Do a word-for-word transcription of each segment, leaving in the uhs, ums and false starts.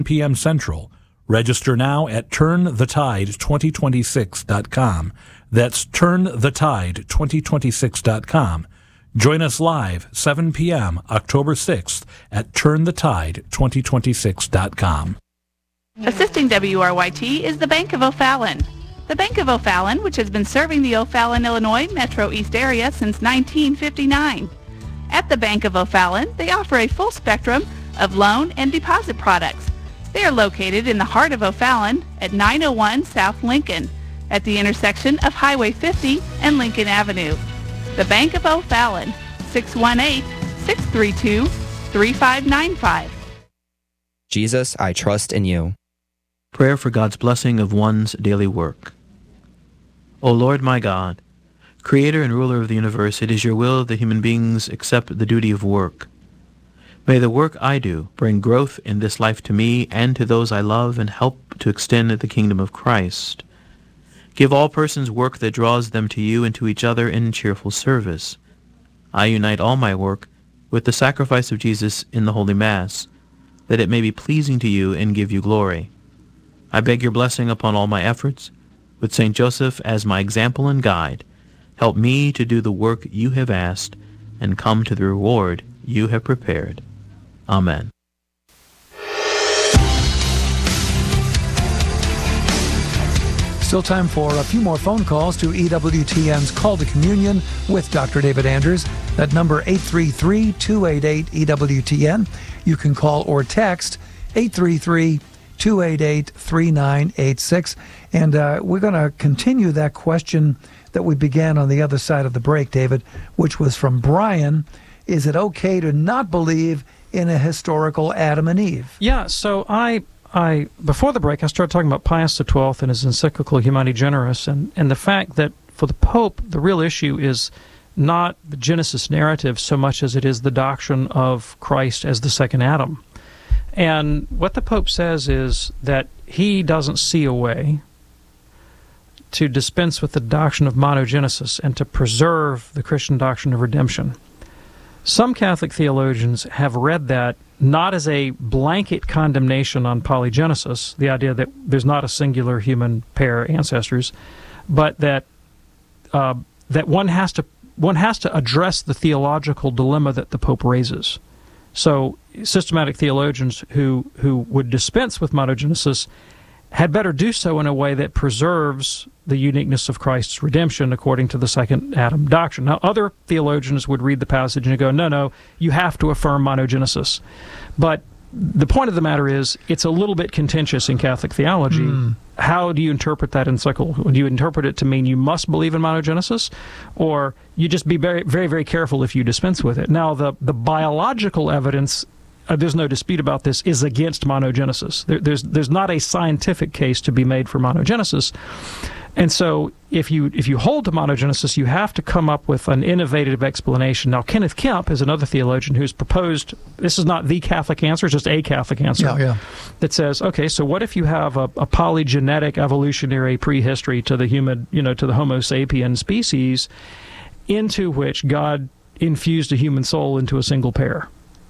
p m Central. Register now at turn the tide twenty twenty-six dot com. That's turn the tide twenty twenty-six dot com. Join us live seven p.m. October sixth at turn the tide twenty twenty-six dot com. Assisting W R Y T is the Bank of O'Fallon. The Bank of O'Fallon, which has been serving the O'Fallon, Illinois Metro East area since nineteen fifty-nine. At the Bank of O'Fallon, they offer a full spectrum of loan and deposit products. They are located in the heart of O'Fallon at nine oh one South Lincoln, at the intersection of Highway fifty and Lincoln Avenue. The Bank of O'Fallon, six one eight, six three two, three five nine five. Jesus, I trust in you. Prayer for God's blessing of one's daily work. O Lord my God, Creator and ruler of the universe, it is your will that human beings accept the duty of work. May the work I do bring growth in this life to me and to those I love and help to extend the kingdom of Christ. Give all persons work that draws them to you and to each other in cheerful service. I unite all my work with the sacrifice of Jesus in the Holy Mass, that it may be pleasing to you and give you glory. I beg your blessing upon all my efforts, with Saint Joseph as my example and guide. Help me to do the work you have asked and come to the reward you have prepared. Amen. Still time for a few more phone calls to E W T N's Call to Communion with Doctor David Anders. That number, eight three three, two eight eight, E W T N. You can call or text eight three three, two eight eight, three nine eight six. And uh, we're going to continue that question that we began on the other side of the break, David, which was from Brian. Is it okay to not believe in a historical Adam and Eve? Yeah, so I, I before the break, I started talking about Pius the twelfth and his encyclical Humani Generis, and, and the fact that for the Pope, the real issue is not the Genesis narrative so much as it is the doctrine of Christ as the second Adam. And what the Pope says is that he doesn't see a way to dispense with the doctrine of monogenesis and to preserve the Christian doctrine of redemption. Some Catholic theologians have read that not as a blanket condemnation on polygenesis, the idea that there's not a singular human pair ancestors, but that uh, that one has to one has to address the theological dilemma that the Pope raises. So systematic theologians who who would dispense with monogenesis had better do so in a way that preserves the uniqueness of Christ's redemption according to the second Adam doctrine. Now, other theologians would read the passage and go, no, no, you have to affirm monogenesis. But the point of the matter is, it's a little bit contentious in Catholic theology. Mm. How do you interpret that encyclical? Do you interpret it to mean you must believe in monogenesis, or you just be very, very, very careful if you dispense with it? Now, the, the biological evidence, Uh, there's no dispute about this, is against monogenesis. There, there's there's not a scientific case to be made for monogenesis. And so if you if you hold to monogenesis, you have to come up with an innovative explanation. Now, Kenneth Kemp is another theologian who's proposed, this is not the Catholic answer, it's just a Catholic answer, yeah, yeah. that says, okay, so what if you have a, a polygenetic evolutionary prehistory to the human, you know, to the Homo sapien species, into which God infused a human soul into a single pair?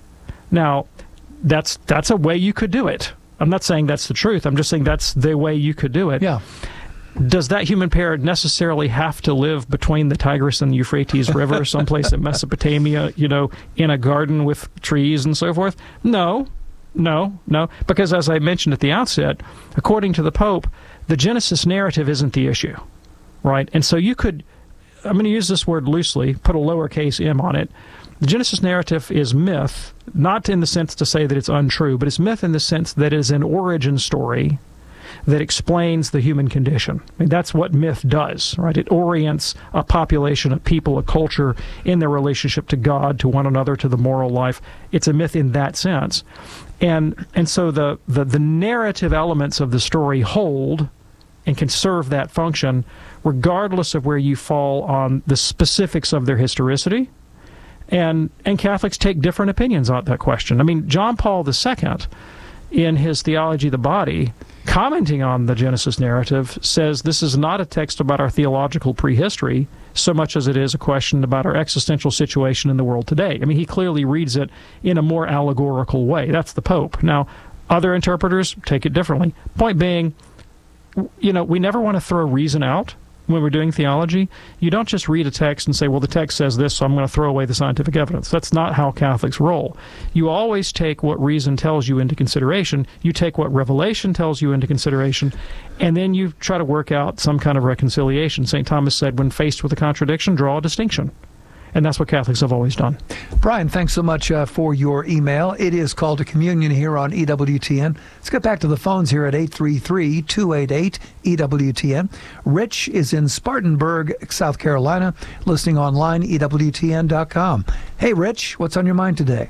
Now, that's that's a way you could do it. I'm not saying that's the truth. I'm just saying that's the way you could do it. Yeah. Does that human pair necessarily have to live between the Tigris and the Euphrates River, someplace in Mesopotamia, you know, in a garden with trees and so forth? No, no, no. Because as I mentioned at the outset, according to the Pope, the Genesis narrative isn't the issue, right? And so you could, I'm going to use this word loosely, put a lowercase m on it. The Genesis narrative is myth, not in the sense to say that it's untrue, but it's myth in the sense that it is an origin story that explains the human condition. I mean, that's what myth does, right? It orients a population, a people, a culture in their relationship to God, to one another, to the moral life. It's a myth in that sense. And and so the, the, the narrative elements of the story hold and can serve that function regardless of where you fall on the specifics of their historicity. And and Catholics take different opinions on that question. I mean, John Paul the Second, in his Theology of the Body, commenting on the Genesis narrative, says this is not a text about our theological prehistory so much as it is a question about our existential situation in the world today. I mean, he clearly reads it in a more allegorical way. That's the Pope. Now, Other interpreters take it differently. Point being, you know, we never want to throw reason out when we're doing theology. You don't just read a text and say, well, the text says this, so I'm going to throw away the scientific evidence. That's not how Catholics roll. You always take what reason tells you into consideration. You take what revelation tells you into consideration, and then you try to work out some kind of reconciliation. Saint Thomas said, when faced with a contradiction, draw a distinction. And that's what Catholics have always done. Brian, thanks so much uh, for your email. It is Call to Communion here on E W T N. Let's get back to the phones here at eight three three, two eight eight, E W T N. Rich is in Spartanburg, South Carolina, listening online, E W T N dot com. Hey, Rich, what's on your mind today?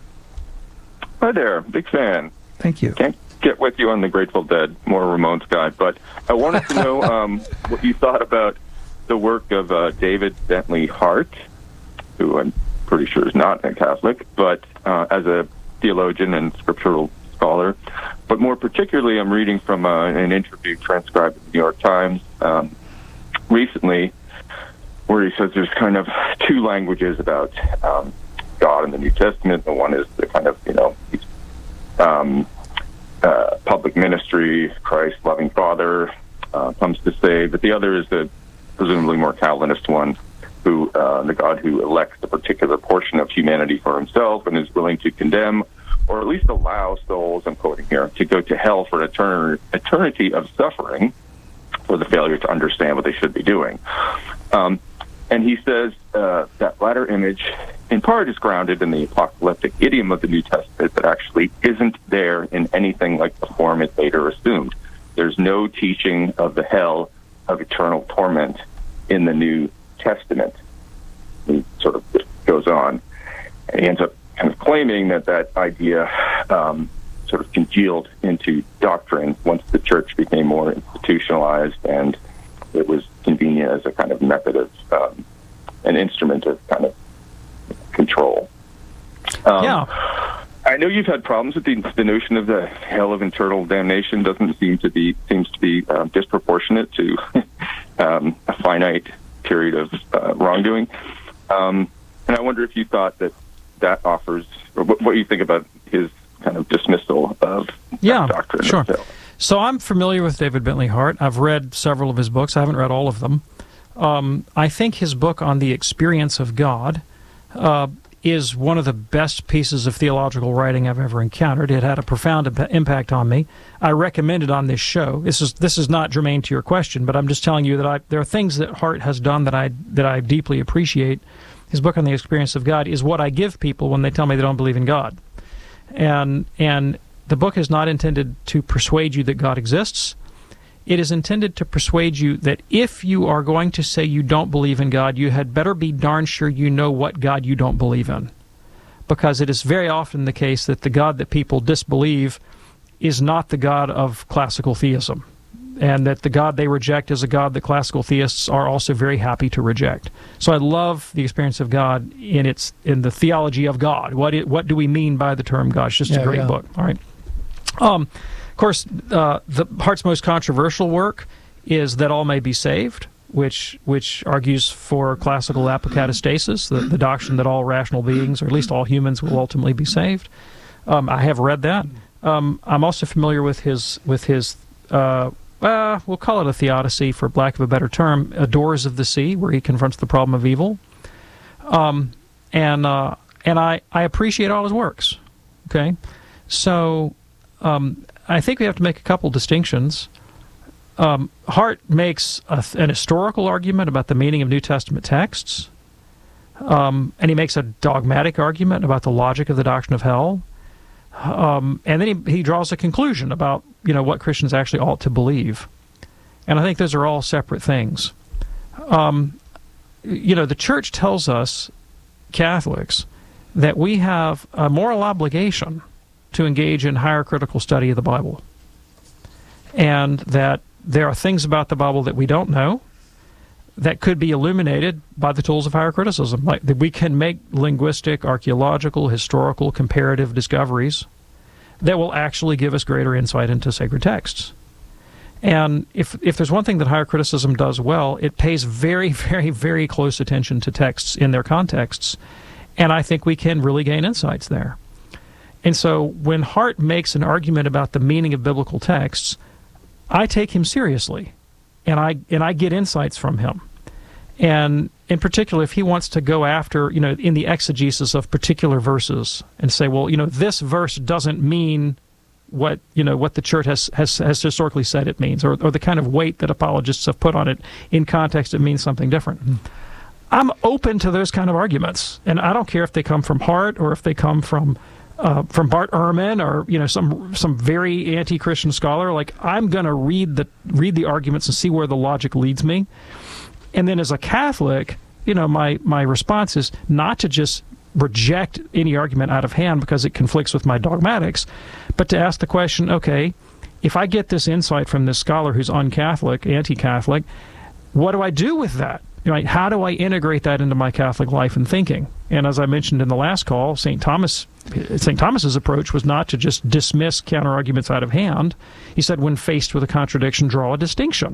Hi there. Big fan. Thank you. Can't get with you on the Grateful Dead, more Ramones guy, but I wanted to know um, what you thought about the work of uh, David Bentley Hart, who I'm pretty sure is not a Catholic, but uh, as a theologian and scriptural scholar. But more particularly, I'm reading from uh, an interview transcribed in the New York Times um, recently, where he says there's kind of two languages about um, God in the New Testament. The one is the kind of, you know, um, uh, public ministry, Christ, loving Father, uh, comes to save. But the other is the presumably more Calvinist one, who uh, the God who elects a particular portion of humanity for himself and is willing to condemn, or at least allow souls, I'm quoting here, to go to hell for an etern- eternity of suffering for the failure to understand what they should be doing. Um, and he says uh, that latter image, in part, is grounded in the apocalyptic idiom of the New Testament that actually isn't there in anything like the form it later assumed. There's no teaching of the hell of eternal torment in the New Testament. He sort of goes on, and he ends up kind of claiming that that idea um, sort of congealed into doctrine once the church became more institutionalized, and it was convenient as a kind of method of um, an instrument of kind of control. Um, yeah, I know you've had problems with the, the notion of the hell of eternal damnation. Doesn't seem to be seems to be uh, disproportionate to um, a finite period of uh, wrongdoing. Um, and I wonder if you thought that that offers, or what, what you think about his kind of dismissal of yeah, that doctrine. Sure. So I'm familiar with David Bentley Hart. I've read several of his books. I haven't read all of them. Um, I think his book on the experience of God uh, is one of the best pieces of theological writing I've ever encountered. It had a profound imp- impact on me. I recommend it on this show. This is this is not germane to your question, but I'm just telling you that I, there are things that Hart has done that I that I deeply appreciate. His book on the experience of God is what I give people when they tell me they don't believe in God. And and the book is not intended to persuade you that God exists. It is intended to persuade you that if you are going to say you don't believe in God, you had better be darn sure you know what God you don't believe in. Because it is very often the case that the God that people disbelieve is not the God of classical theism, and that the God they reject is a God that classical theists are also very happy to reject. So I love the experience of God in its in the theology of God. What it, what do we mean by the term God? It's just yeah, a great yeah. book. All right. Um, of course, uh, the Hart's most controversial work is That All May Be Saved, which which argues for classical apocatastasis, the, the doctrine that all rational beings, or at least all humans, will ultimately be saved. Um, I have read that. Um, I'm also familiar with his with his uh, uh, we'll call it a theodicy for lack of a better term, Doors of the Sea, where he confronts the problem of evil. Um, and uh, and I, I appreciate all his works. Okay, so um, I think we have to make a couple distinctions. Um, Hart makes a, an historical argument about the meaning of New Testament texts, um, and he makes a dogmatic argument about the logic of the doctrine of hell, um, and then he, he draws a conclusion about you know what Christians actually ought to believe, and I think those are all separate things. Um, you know, the Church tells us, Catholics, that we have a moral obligation to engage in higher critical study of the Bible, and that there are things about the Bible that we don't know that could be illuminated by the tools of higher criticism. Like that we can make linguistic, archaeological, historical, comparative discoveries that will actually give us greater insight into sacred texts. And if if there's one thing that higher criticism does well, it pays very, very, very close attention to texts in their contexts, and I think we can really gain insights there. And so when Hart makes an argument about the meaning of biblical texts, I take him seriously, and I and I get insights from him. And in particular, if he wants to go after, you know, in the exegesis of particular verses and say, well, you know, this verse doesn't mean what, you know, what the church has, has, has historically said it means, or, or the kind of weight that apologists have put on it. In context, it means something different. Mm. I'm open to those kind of arguments, and I don't care if they come from Hart or if they come from uh, from Bart Ehrman or, you know, some some very anti-Christian scholar. Like, I'm going to read the read the arguments and see where the logic leads me. And then as a Catholic, you know, my, my response is not to just reject any argument out of hand because it conflicts with my dogmatics, but to ask the question, okay, if I get this insight from this scholar who's un-Catholic, anti-Catholic, what do I do with that? Right? How do I integrate that into my Catholic life and thinking? And as I mentioned in the last call, Saint Thomas, Saint Thomas's approach was not to just dismiss counter-arguments out of hand. He said, when faced with a contradiction, draw a distinction.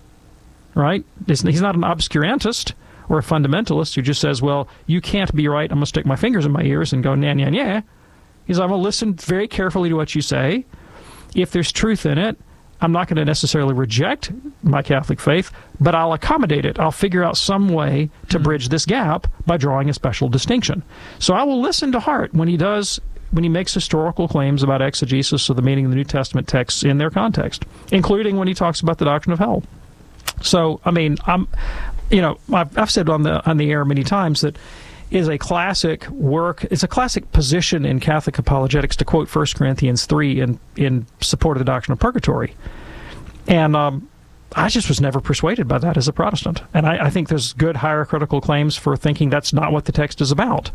Right? He's not an obscurantist or a fundamentalist who just says, well, you can't be right, I'm going to stick my fingers in my ears and go, nah, nah, nah. He's, I'm going to listen very carefully to what you say. If there's truth in it, I'm not going to necessarily reject my Catholic faith, but I'll accommodate it. I'll figure out some way to bridge this gap by drawing a special distinction. So I will listen to Hart when he does, when he makes historical claims about exegesis of the meaning of the New Testament texts in their context, including when he talks about the doctrine of hell. So, I mean, I'm, you know, I've, I've said on the on the air many times that is a classic work, it's a classic position in Catholic apologetics to quote First Corinthians three in, in support of the doctrine of purgatory. And um, I just was never persuaded by that as a Protestant. And I, I think there's good hierarchical claims for thinking that's not what the text is about.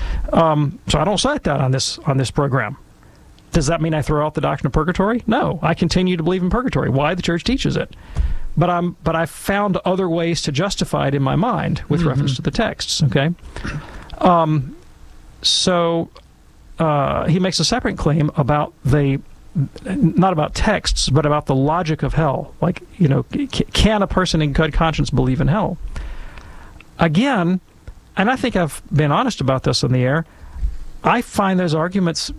Um, so I don't cite that on this on this program. Does that mean I throw out the doctrine of purgatory? No, I continue to believe in purgatory. Why? The Church teaches it. But I'm, but I've found other ways to justify it in my mind with mm-hmm. reference to the texts. Okay, um, so uh, he makes a separate claim about the, not about texts, but about the logic of hell. Like, you know, c- can a person in good conscience believe in hell? Again, and I think I've been honest about this on the air. I find those arguments,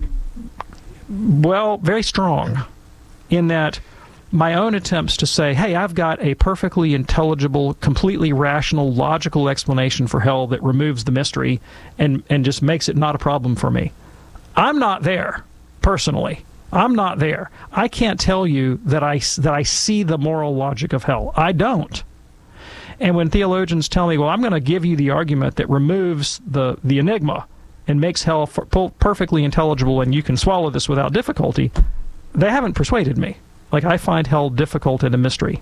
well, very strong, in that my own attempts to say, hey, I've got a perfectly intelligible, completely rational, logical explanation for hell that removes the mystery and, and just makes it not a problem for me. I'm not there, personally. I'm not there. I can't tell you that I, that I see the moral logic of hell. I don't. And when theologians tell me, well, I'm going to give you the argument that removes the, the enigma and makes hell for, perfectly intelligible and you can swallow this without difficulty, they haven't persuaded me. Like, I find hell difficult and a mystery.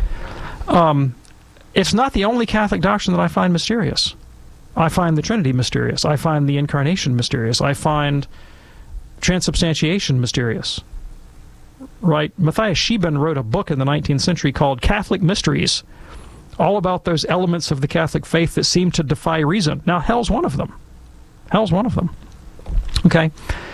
Um, it's not the only Catholic doctrine that I find mysterious. I find the Trinity mysterious. I find the Incarnation mysterious. I find transubstantiation mysterious. Right? Matthias Scheeben wrote a book in the nineteenth century called Catholic Mysteries, all about those elements of the Catholic faith that seem to defy reason. Now, hell's one of them. Hell's one of them. Okay?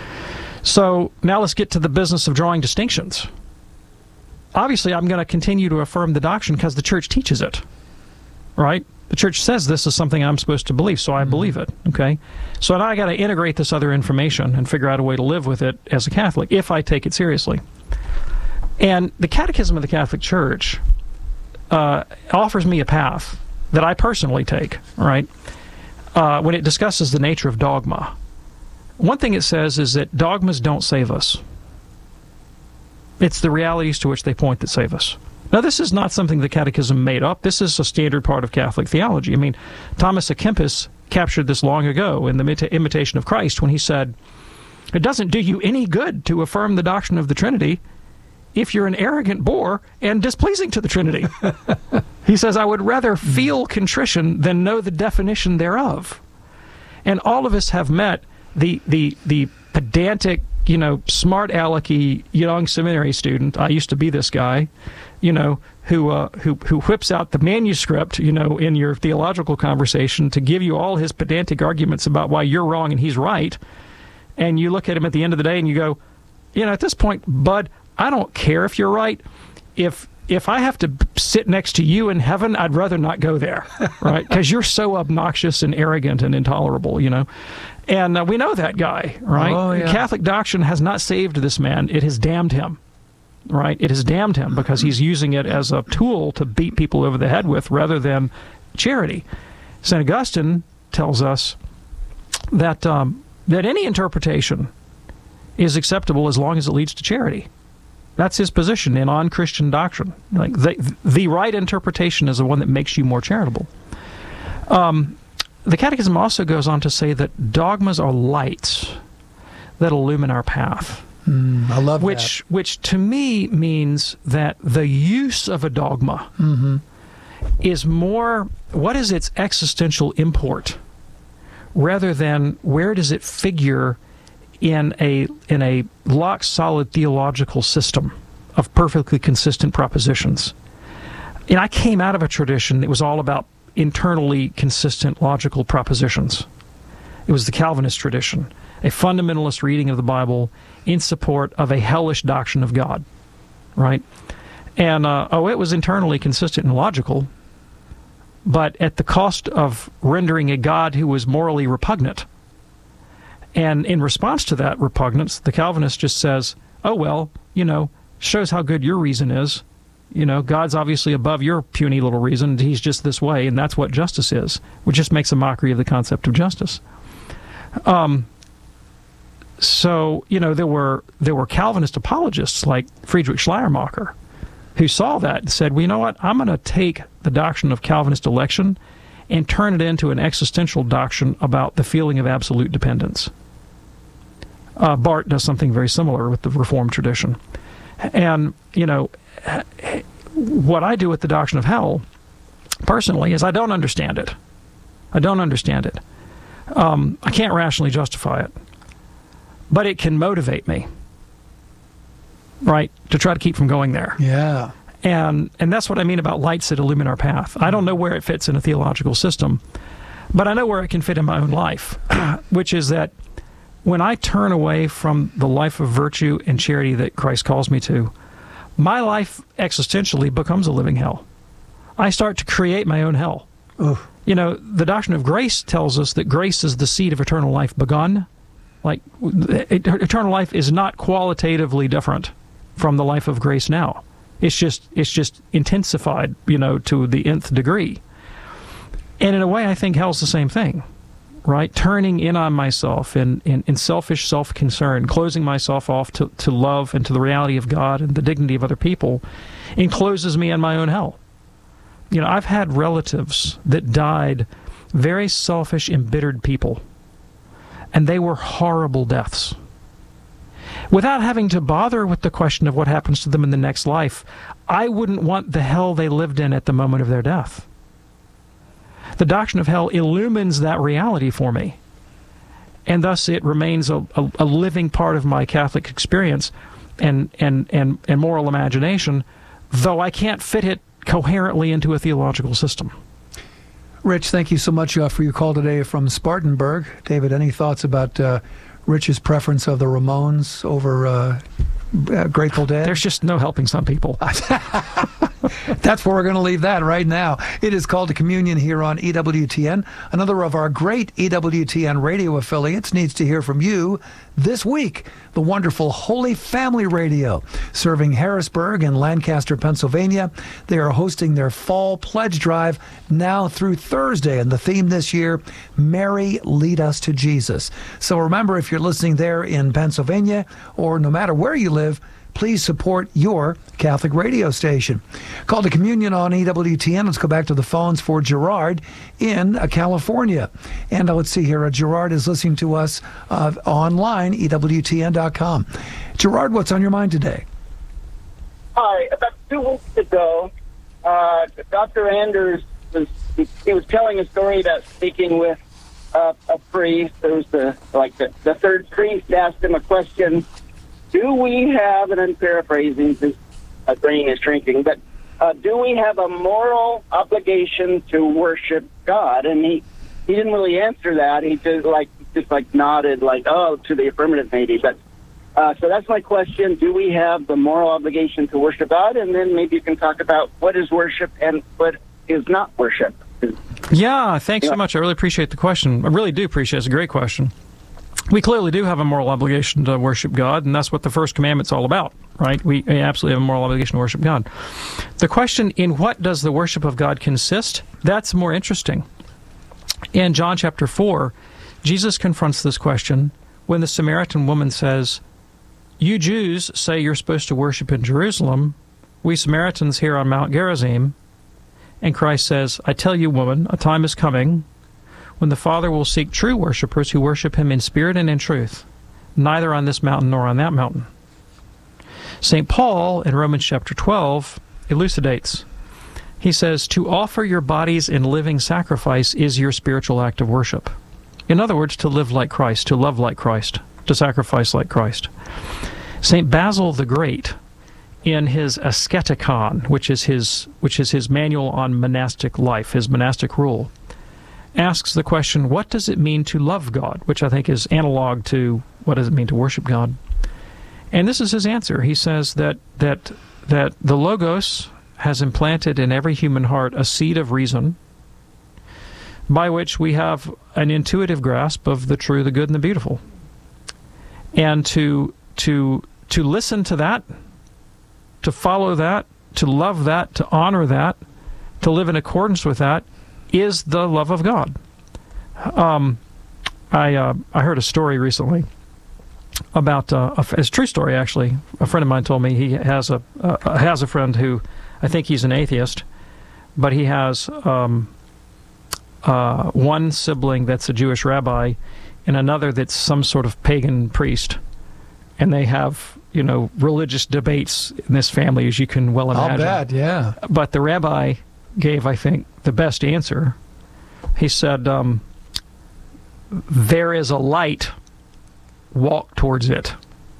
So, now let's get to the business of drawing distinctions. Obviously, I'm going to continue to affirm the doctrine because the Church teaches it, right? The Church says this is something I'm supposed to believe, so I mm-hmm. believe it, okay? So now I got to integrate this other information and figure out a way to live with it as a Catholic, if I take it seriously. And the Catechism of the Catholic Church uh, offers me a path that I personally take, right, uh, when it discusses the nature of dogma. One thing it says is that dogmas don't save us. It's the realities to which they point that save us. Now, this is not something the Catechism made up. This is a standard part of Catholic theology. I mean, Thomas à Kempis captured this long ago in the Imitation of Christ when he said, it doesn't do you any good to affirm the doctrine of the Trinity if you're an arrogant boor and displeasing to the Trinity. He says, I would rather feel contrition than know the definition thereof. And all of us have met the the the pedantic, you know, smart alecky young seminary student. I used to be this guy, you know, who uh, who who whips out the manuscript, you know, in your theological conversation to give you all his pedantic arguments about why you're wrong and he's right. And you look at him at the end of the day and you go, you know, at this point, bud, I don't care if you're right. If if I have to sit next to you in heaven, I'd rather not go there, right? Because you're so obnoxious and arrogant and intolerable, you know. And uh, we know that guy, right? Oh, yeah. Catholic doctrine has not saved this man. It has damned him, right? It has damned him because he's using it as a tool to beat people over the head with rather than charity. Saint Augustine tells us that um, that any interpretation is acceptable as long as it leads to charity. That's his position in on Christian doctrine. Like the, the right interpretation is the one that makes you more charitable. Um, the Catechism also goes on to say that dogmas are lights that illumine our path. Mm, I love which, that. Which to me means that the use of a dogma mm-hmm. is more, what is its existential import, rather than where does it figure in a in a lock-solid theological system of perfectly consistent propositions. And I came out of a tradition that was all about internally consistent logical propositions. It was the Calvinist tradition, a fundamentalist reading of the Bible in support of a hellish doctrine of God, right? And, uh, oh, it was internally consistent and logical, but at the cost of rendering a God who was morally repugnant. And in response to that repugnance, the Calvinist just says, oh, well, you know, shows how good your reason is. You know, God's obviously above your puny little reason. He's just this way, and that's what justice is, which just makes a mockery of the concept of justice. Um, so, you know, there were there were Calvinist apologists like Friedrich Schleiermacher who saw that and said, well, you know what, I'm going to take the doctrine of Calvinist election and turn it into an existential doctrine about the feeling of absolute dependence. Uh, Barth does something very similar with the Reformed tradition. And, you know, what I do with the doctrine of hell, personally, is I don't understand it. I don't understand it. Um, I can't rationally justify it. But it can motivate me, right, to try to keep from going there. Yeah. And and that's what I mean about lights that illumine our path. I don't know where it fits in a theological system, but I know where it can fit in my own life, which is that when I turn away from the life of virtue and charity that Christ calls me to, my life existentially becomes a living hell. I start to create my own hell. Oof. You know, the doctrine of grace tells us that grace is the seed of eternal life begun. Like, eternal life is not qualitatively different from the life of grace now. It's just it's just intensified, you know, to the nth degree. And in a way, I think hell's the same thing, right? Turning in on myself in, in, in selfish self-concern, closing myself off to, to love and to the reality of God and the dignity of other people, encloses me in my own hell. You know, I've had relatives that died, very selfish, embittered people, and they were horrible deaths. Without having to bother with the question of what happens to them in the next life, I wouldn't want the hell they lived in at the moment of their death. The doctrine of hell illumines that reality for me, and thus it remains a, a, a living part of my Catholic experience and, and, and, and moral imagination, though I can't fit it coherently into a theological system. Rich, thank you so much uh, for your call today from Spartanburg. David, any thoughts about uh, Rich's preference of the Ramones over uh, uh, Grateful Dead? There's just no helping some people. That's where we're going to leave that right now. It is Called to Communion here on E W T N. Another of our great E W T N radio affiliates needs to hear from you this week. The wonderful Holy Family Radio, serving Harrisburg and Lancaster, Pennsylvania. They are hosting their Fall Pledge Drive now through Thursday, and the theme this year, Mary, Lead Us to Jesus. So remember, if you're listening there in Pennsylvania, or no matter where you live, please support your Catholic radio station. Call to Communion on E W T N. Let's go back to the phones for Gerard in uh, California. And uh, let's see here. Uh, Gerard is listening to us uh, online, E W T N dot com. Gerard, what's on your mind today? Hi. About two weeks ago, uh, Doctor Anders was he was telling a story about speaking with uh, a priest. There was the like the, the third priest asked him a question. Do we have, and I'm paraphrasing because my brain is shrinking, but uh, do we have a moral obligation to worship God? And he, he didn't really answer that. He just like just like nodded, like, oh, to the affirmative maybe. But Uh, so that's my question. Do we have the moral obligation to worship God? And then maybe you can talk about what is worship and what is not worship. Yeah, thanks so much. I really appreciate the question. I really do appreciate it. It's a great question. We clearly do have a moral obligation to worship God, and that's what the first commandment's all about, right? We, we absolutely have a moral obligation to worship God. The question, in what does the worship of God consist? That's more interesting. In John chapter four, Jesus confronts this question when the Samaritan woman says, "You Jews say you're supposed to worship in Jerusalem. We Samaritans here on Mount Gerizim." And Christ says, "I tell you, woman, a time is coming when the Father will seek true worshipers who worship him in spirit and in truth, neither on this mountain nor on that mountain." Saint Paul, in Romans chapter twelve, elucidates. He says, "To offer your bodies in living sacrifice is your spiritual act of worship." In other words, to live like Christ, to love like Christ, to sacrifice like Christ. Saint Basil the Great, in his Asceticon, which is his which is his manual on monastic life, his monastic rule, asks the question, what does it mean to love God? Which I think is analog to what does it mean to worship God? And this is his answer. He says that that that the Logos has implanted in every human heart a seed of reason by which we have an intuitive grasp of the true, the good, and the beautiful. And to to to listen to that, to follow that, to love that, to honor that, to live in accordance with that, is the love of God. Um, I uh, I heard a story recently about uh, a, it's a true story actually. A friend of mine told me he has a uh, has a friend who I think he's an atheist, but he has um, uh, one sibling that's a Jewish rabbi, and another that's some sort of pagan priest, and they have, you know, religious debates in this family, as you can well imagine. I'll bet, yeah. But the rabbi gave, I think, the best answer. He said, um, "There is a light, walk towards it."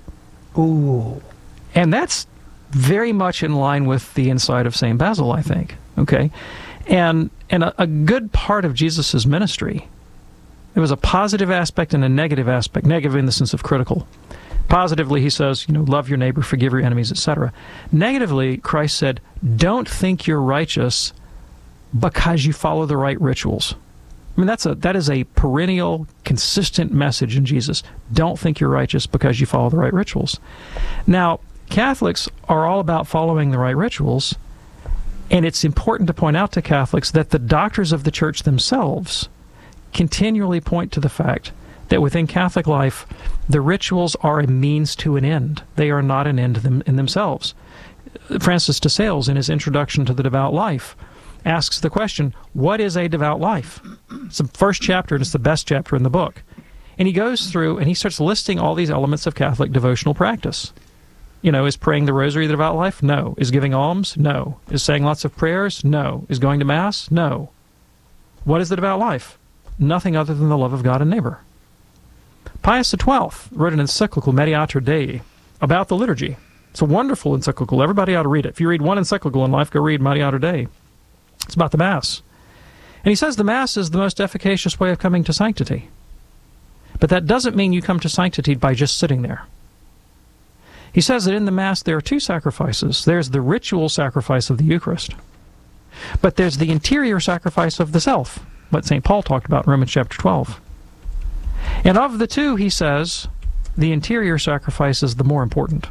Ooh. And that's very much in line with the insight of Saint Basil, I think. Okay? And and a, a good part of Jesus' ministry, there was a positive aspect and a negative aspect, negative in the sense of critical. Positively, he says, you know, love your neighbor, forgive your enemies, et cetera. Negatively, Christ said, don't think you're righteous because you follow the right rituals. I mean, that's a that is a perennial, consistent message in Jesus. Don't think you're righteous because you follow the right rituals. Now, Catholics are all about following the right rituals, and it's important to point out to Catholics that the doctors of the Church themselves continually point to the fact that within Catholic life, the rituals are a means to an end. They are not an end them in themselves. Francis de Sales, in his Introduction to the Devout Life, asks the question, what is a devout life? It's the first chapter, and it's the best chapter in the book. And he goes through, and he starts listing all these elements of Catholic devotional practice. You know, is praying the rosary the devout life? No. Is giving alms? No. Is saying lots of prayers? No. Is going to Mass? No. What is the devout life? Nothing other than the love of God and neighbor. Pius the twelfth wrote an encyclical, Mediator Dei, about the liturgy. It's a wonderful encyclical. Everybody ought to read it. If you read one encyclical in life, go read Mediator Dei. It's about the Mass. And he says the Mass is the most efficacious way of coming to sanctity. But that doesn't mean you come to sanctity by just sitting there. He says that in the Mass there are two sacrifices. There's the ritual sacrifice of the Eucharist, but there's the interior sacrifice of the self, what Saint Paul talked about in Romans chapter twelve. And of the two, he says, the interior sacrifice is the more important.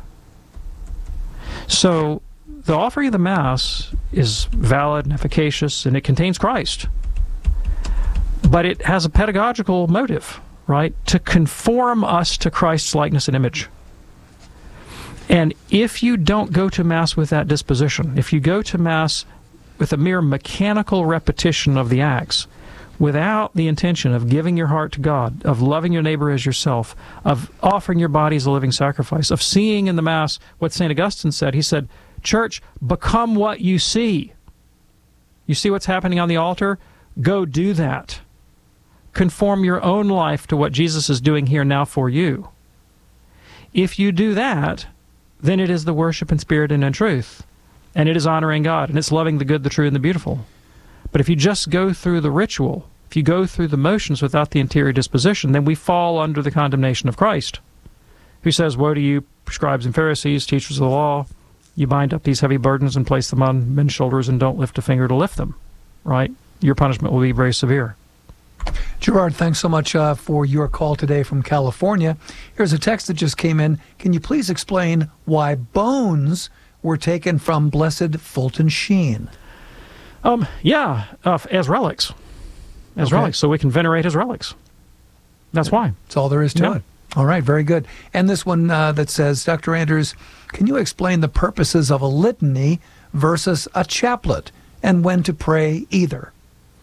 So the offering of the Mass is valid and efficacious, and it contains Christ. But it has a pedagogical motive, right? To conform us to Christ's likeness and image. And if you don't go to Mass with that disposition, if you go to Mass with a mere mechanical repetition of the acts, without the intention of giving your heart to God, of loving your neighbor as yourself, of offering your body as a living sacrifice, of seeing in the Mass what Saint Augustine said, he said, church, become what you see. You see what's happening on the altar? Go do that. Conform your own life to what Jesus is doing here now for you. If you do that, then it is the worship in spirit and in truth. And it is honoring God, and it's loving the good, the true, and the beautiful. But if you just go through the ritual, if you go through the motions without the interior disposition, then we fall under the condemnation of Christ. who says, "Woe to you, scribes and Pharisees, teachers of the law, you bind up these heavy burdens and place them on men's shoulders and don't lift a finger to lift them," right? Your punishment will be very severe. Gerard, thanks so much uh, for your call today from California. Here's a text that just came in. Can you please explain why bones were taken from Blessed Fulton Sheen? Um, yeah, uh, as relics. As Okay. relics, so we can venerate his relics. That's why. That's all there is to Yeah. it. All right, very good. And this one uh, that says, Doctor Anders, can you explain the purposes of a litany versus a chaplet and when to pray either?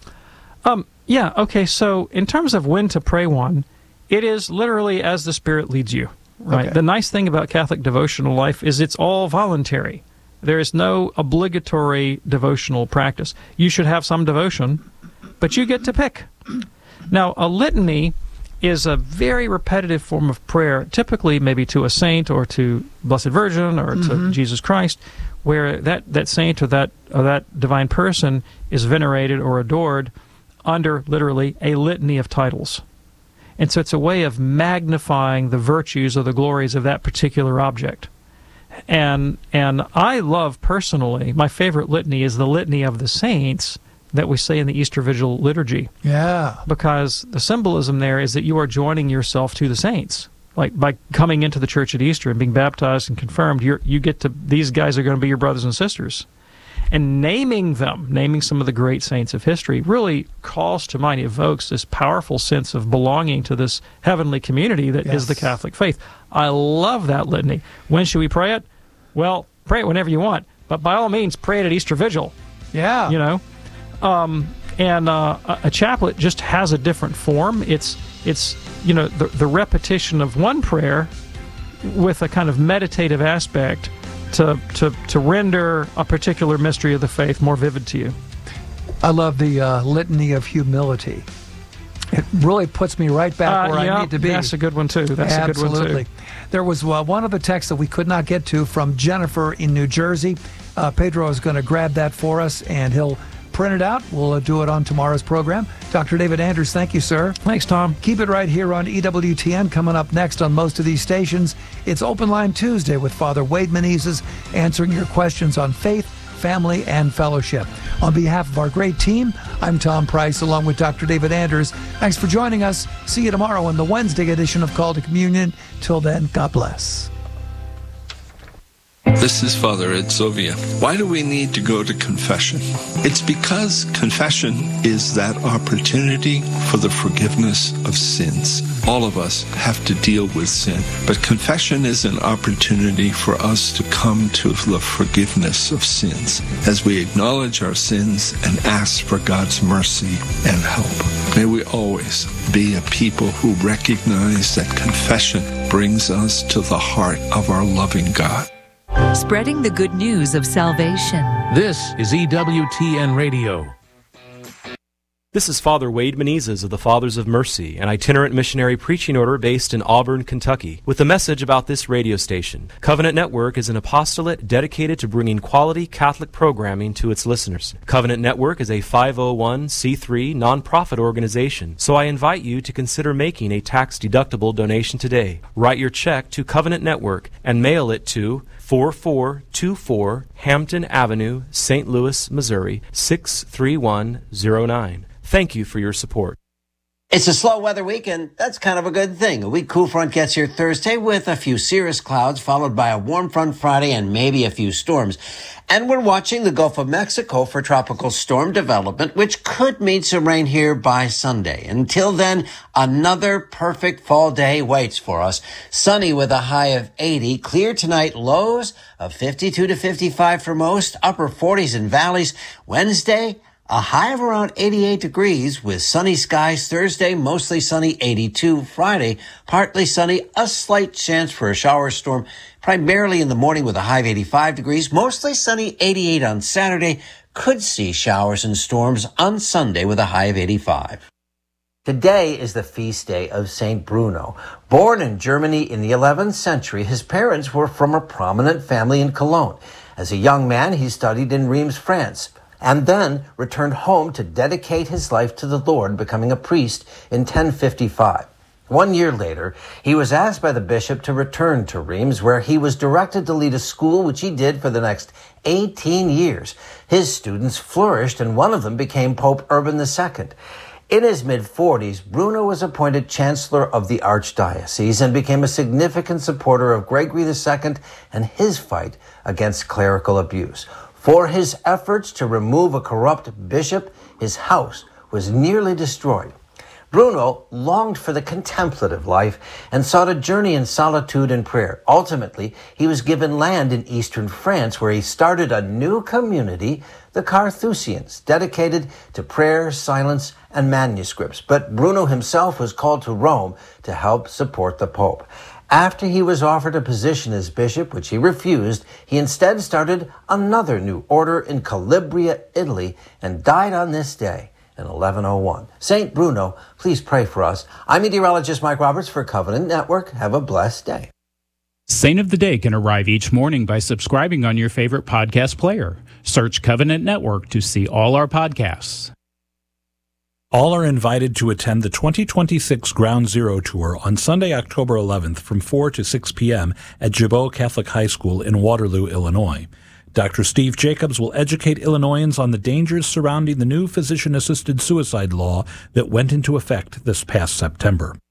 Um, yeah, okay, so in terms of when to pray one, it is literally as the Spirit leads you, right? Okay. The nice thing about Catholic devotional life is it's all voluntary. There is no obligatory devotional practice. You should have some devotion, but you get to pick. Now, a litany is a very repetitive form of prayer, typically maybe to a saint or to Blessed Virgin or Mm-hmm. to Jesus Christ, where that, that saint or that, or that divine person is venerated or adored under literally a litany of titles. And so it's a way of magnifying the virtues or the glories of that particular object. And and I love personally, my favorite litany is the Litany of the Saints that we say in the Easter Vigil liturgy. Yeah. Because the symbolism there is that you are joining yourself to the saints. Like by coming into the church at Easter and being baptized and confirmed, you're, you get to, these guys are going to be your brothers and sisters. And naming them, naming some of the great saints of history, really calls to mind, evokes this powerful sense of belonging to this heavenly community that Yes. is the Catholic faith. I love that litany. When should we pray it? Well, pray it whenever you want, but by all means, pray it at Easter Vigil. Yeah. You know, um, and uh, a a chaplet just has a different form. It's it's you know the the repetition of one prayer with a kind of meditative aspect to to to render a particular mystery of the faith more vivid to you. I love the uh, litany of humility. It really puts me right back Uh, where yeah, I need to be. That's a good one too. That's Absolutely. a good one too. There was uh, one of the texts that we could not get to from Jennifer in New Jersey. Uh, Pedro is going to grab that for us, and he'll print it out. We'll uh, do it on tomorrow's program. Doctor David Anders, thank you, sir. Thanks, Tom. Keep it right here on E W T N. Coming up next on most of these stations, it's Open Line Tuesday with Father Wade Menezes answering your questions on faith, family, and fellowship. On behalf of our great team, I'm Tom Price along with Doctor David Anders. Thanks for joining us. See you tomorrow on the Wednesday edition of Call to Communion. Till then, God bless. This is Father Ed Sovia. Why do we need to go to confession? It's because confession is that opportunity for the forgiveness of sins. All of us have to deal with sin, but confession is an opportunity for us to come to the forgiveness of sins as we acknowledge our sins and ask for God's mercy and help. May we always be a people who recognize that confession brings us to the heart of our loving God. Spreading the good news of salvation. This is E W T N Radio. This is Father Wade Menezes of the Fathers of Mercy, an itinerant missionary preaching order based in Auburn, Kentucky, with a message about this radio station. Covenant Network is an apostolate dedicated to bringing quality Catholic programming to its listeners. Covenant Network is a five oh one c three nonprofit organization, so I invite you to consider making a tax-deductible donation today. Write your check to Covenant Network and mail it to four four two four Hampton Avenue, Saint Louis, Missouri, six three one zero nine. Thank you for your support. It's a slow weather weekend. That's kind of a good thing. A weak cool front gets here Thursday with a few cirrus clouds, followed by a warm front Friday and maybe a few storms. And we're watching the Gulf of Mexico for tropical storm development, which could mean some rain here by Sunday. Until then, another perfect fall day waits for us. Sunny with a high of eighty. Clear tonight, lows of fifty-two to fifty-five for most, upper forties in valleys. Wednesday, a high of around eighty-eight degrees with sunny skies. Thursday, mostly sunny, eighty-two. Friday, partly sunny, a slight chance for a shower storm, primarily in the morning with a high of eighty-five degrees. Mostly sunny, eighty-eight on Saturday. Could see showers and storms on Sunday with a high of eighty-five. Today is the feast day of Saint Bruno. Born in Germany in the eleventh century, his parents were from a prominent family in Cologne. As a young man, he studied in Reims, France, and then returned home to dedicate his life to the Lord, becoming a priest in ten fifty-five. One year later, he was asked by the bishop to return to Reims, where he was directed to lead a school, which he did for the next eighteen years. His students flourished, and one of them became Pope Urban the Second. In his mid-forties, Bruno was appointed Chancellor of the Archdiocese and became a significant supporter of Gregory the Second and his fight against clerical abuse. For his efforts to remove a corrupt bishop, his house was nearly destroyed. Bruno longed for the contemplative life and sought a journey in solitude and prayer. Ultimately, he was given land in eastern France, where he started a new community, the Carthusians, dedicated to prayer, silence, and manuscripts. But Bruno himself was called to Rome to help support the Pope. After he was offered a position as bishop, which he refused, he instead started another new order in Calabria, Italy, and died on this day in eleven oh one. Saint Bruno, please pray for us. I'm meteorologist Mike Roberts for Covenant Network. Have a blessed day. Saint of the Day can arrive each morning by subscribing on your favorite podcast player. Search Covenant Network to see all our podcasts. All are invited to attend the twenty twenty-six Ground Zero Tour on Sunday, October eleventh from four to six p.m. at Jabot Catholic High School in Waterloo, Illinois. Doctor Steve Jacobs will educate Illinoisans on the dangers surrounding the new physician-assisted suicide law that went into effect this past September.